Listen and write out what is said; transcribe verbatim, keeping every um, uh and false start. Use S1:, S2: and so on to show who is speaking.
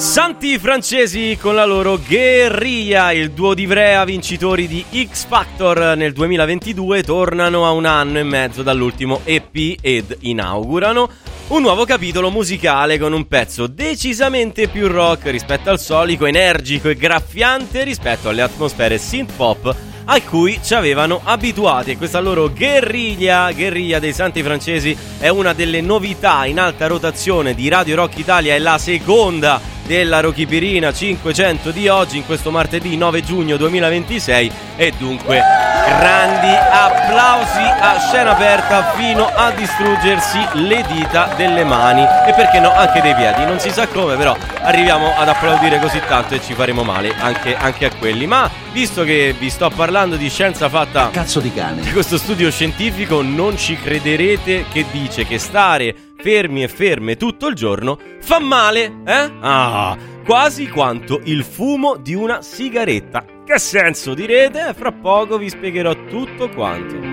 S1: Santi Francesi con la loro Guerriglia, il duo di Ivrea, vincitori di X Factor nel duemilaventidue, tornano a un anno e mezzo dall'ultimo E P ed inaugurano un nuovo capitolo musicale con un pezzo decisamente più rock rispetto al solito, energico e graffiante rispetto alle atmosfere synth pop a cui ci avevano abituati. E questa loro Guerriglia, Guerriglia dei Santi Francesi, è una delle novità in alta rotazione di Radio Rock Italia, è la seconda della Rockipirina cinquecento di oggi, in questo martedì nove giugno duemilaventisei, e dunque grandi applausi a scena aperta fino a distruggersi le dita delle mani e perché no anche dei piedi, non si sa come, però arriviamo ad applaudire così tanto e ci faremo male anche, anche a quelli. Ma visto che vi sto parlando di scienza fatta
S2: cazzo di cane,
S1: di questo studio scientifico, non ci crederete che dice che stare fermi e ferme tutto il giorno fa male, eh? Ah, quasi quanto il fumo di una sigaretta. Che senso, direte? Fra poco vi spiegherò tutto quanto.